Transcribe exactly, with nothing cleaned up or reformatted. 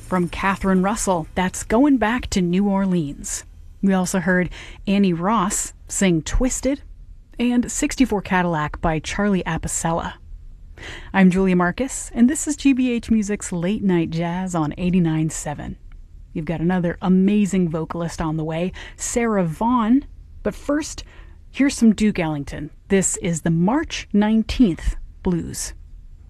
from Catherine Russell. That's Going Back to New Orleans. We also heard Annie Ross sing Twisted, and sixty-four Cadillac by Charlie Apicella. I'm Julia Marcus, and this is G B H Music's Late Night Jazz on eighty-nine point seven. You've got another amazing vocalist on the way, Sarah Vaughan. But first, here's some Duke Ellington. This is the March nineteenth Blues.